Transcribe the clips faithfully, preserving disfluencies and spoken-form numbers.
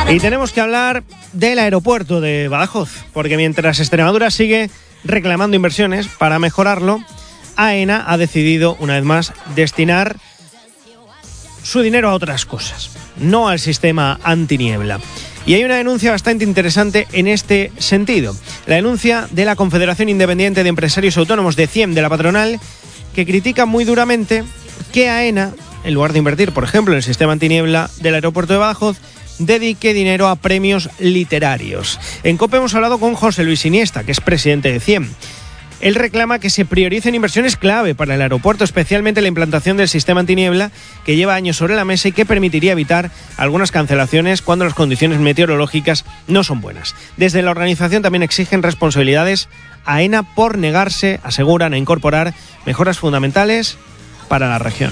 Y tenemos que hablar del aeropuerto de Badajoz, porque mientras Extremadura sigue reclamando inversiones para mejorarlo, AENA ha decidido una vez más destinar su dinero a otras cosas, no al sistema antiniebla. Y hay una denuncia bastante interesante en este sentido. La denuncia de la Confederación Independiente de Empresarios Autónomos de CIEM, de la patronal, que critica muy duramente que AENA, en lugar de invertir, por ejemplo, en el sistema antiniebla del aeropuerto de Badajoz, dedique dinero a premios literarios. En COPE hemos hablado con José Luis Iniesta, que es presidente de CIEM. Él reclama que se prioricen inversiones clave para el aeropuerto, especialmente la implantación del sistema antiniebla, que lleva años sobre la mesa y que permitiría evitar algunas cancelaciones cuando las condiciones meteorológicas no son buenas. Desde la organización también exigen responsabilidades a AENA por negarse, aseguran, a incorporar mejoras fundamentales para la región.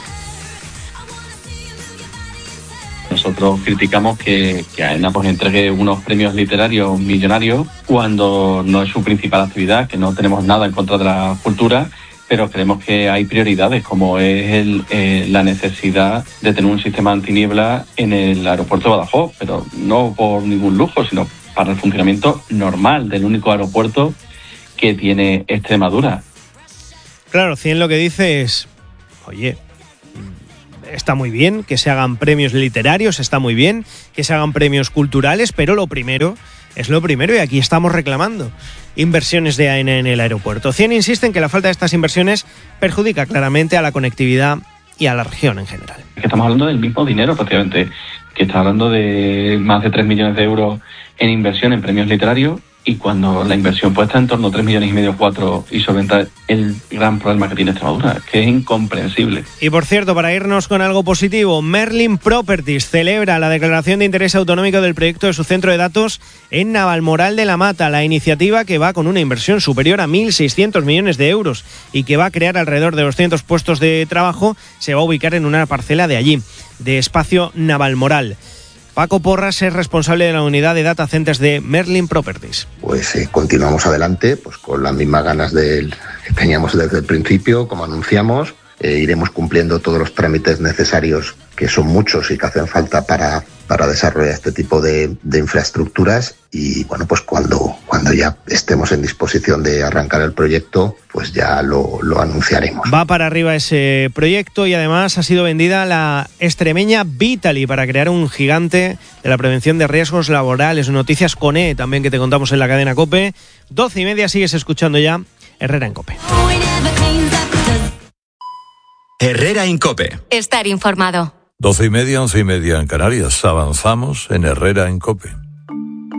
Nosotros criticamos que, que AENA pues entregue unos premios literarios millonarios cuando no es su principal actividad, que no tenemos nada en contra de la cultura, pero creemos que hay prioridades, como es el, eh, la necesidad de tener un sistema antiniebla en el aeropuerto de Badajoz, pero no por ningún lujo, sino para el funcionamiento normal del único aeropuerto que tiene Extremadura. Claro, Cien lo que dice es, oye, está muy bien que se hagan premios literarios, está muy bien que se hagan premios culturales, pero lo primero es lo primero y aquí estamos reclamando inversiones de AENA en el aeropuerto. CIEM insiste en que la falta de estas inversiones perjudica claramente a la conectividad y a la región en general. Estamos hablando del mismo dinero prácticamente, que está hablando de más de tres millones de euros en inversión en premios literarios, y cuando la inversión puede estar en torno a tres millones y medio, cuatro, y solventar el gran problema que tiene Extremadura, que es incomprensible. Y por cierto, para irnos con algo positivo, Merlin Properties celebra la declaración de interés autonómico del proyecto de su centro de datos en Navalmoral de la Mata, la iniciativa que va con una inversión superior a mil seiscientos millones de euros y que va a crear alrededor de doscientos puestos de trabajo, se va a ubicar en una parcela de allí, de Espacio Navalmoral. Paco Porras es responsable de la unidad de data centers de Merlin Properties. Pues eh, continuamos adelante, pues con las mismas ganas del, que teníamos desde el principio, como anunciamos. Eh, iremos cumpliendo todos los trámites necesarios, que son muchos y que hacen falta para, para desarrollar este tipo de, de infraestructuras. Y bueno, pues cuando, cuando ya estemos en disposición de arrancar el proyecto, pues ya lo, lo anunciaremos. Va para arriba ese proyecto y además ha sido vendida la extremeña Vitali para crear un gigante de la prevención de riesgos laborales. Noticias con E también que te contamos en la cadena COPE. doce y media, sigues escuchando ya Herrera en COPE. Herrera en COPE. Estar informado. Doce y media, once y media en Canarias. Avanzamos en Herrera en COPE.